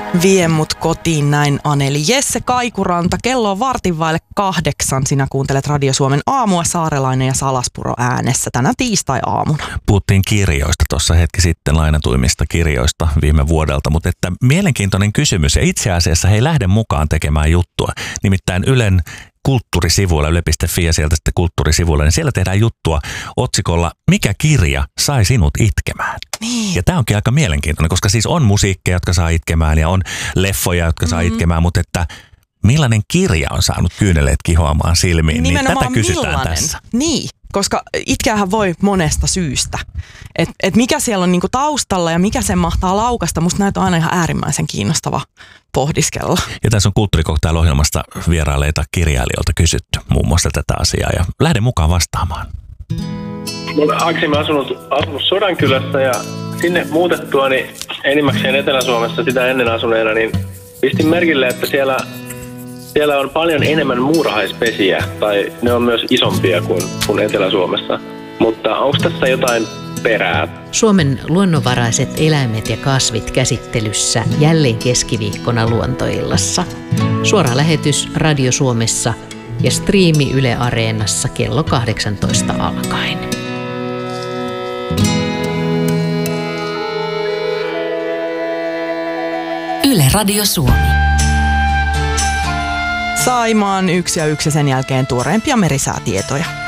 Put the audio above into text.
Vie mut kotiin, näin Aneli. Jesse Kaikuranta, kello on 7:15. Sinä kuuntelet Radio Suomen aamua, Saarelainen ja Salaspuro äänessä tänä tiistai-aamuna. Puhuttiin kirjoista tuossa hetki sitten, lainatuimmista kirjoista viime vuodelta, mutta että mielenkiintoinen kysymys ja itse asiassa he ei lähde mukaan tekemään juttua. Nimittäin Ylen kulttuurisivuilla, yle.fi ja sieltä sitten kulttuurisivuilla, niin siellä tehdään juttua otsikolla "Mikä kirja sai sinut itkemään?" Niin. Ja tämä onkin aika mielenkiintoinen, koska siis on musiikkeja, jotka saa itkemään ja on leffoja, jotka saa itkemään, mutta että millainen kirja on saanut kyyneleet kihoamaan silmiin, niin tätä kysytään millainen? tässä. Niin, koska itkeähän voi monesta syystä. Et mikä siellä on niinku taustalla ja mikä sen mahtaa laukasta, musta näitä on aina ihan äärimmäisen kiinnostava pohdiskella. Ja tässä on Kulttuurikoktail-ohjelmasta vierailleita kirjailijoilta kysytty muun muassa tätä asiaa ja lähde mukaan vastaamaan. Mä olen aikaisemmin asunut Sodankylässä ja sinne muutettua niin enimmäkseen Etelä-Suomessa sitä ennen asuneena, niin pistin merkille, että siellä on paljon enemmän muurahaispesiä, tai ne on myös isompia kuin Etelä-Suomessa. Mutta onko tässä jotain perää? Suomen luonnonvaraiset eläimet ja kasvit käsittelyssä jälleen keskiviikkona Luontoillassa. Suora lähetys Radio Suomessa ja striimi Yle Areenassa kello 18 alkaen. Yle Radio Suomi. Saimaan 1 ja sen jälkeen tuoreempia merisäätietoja.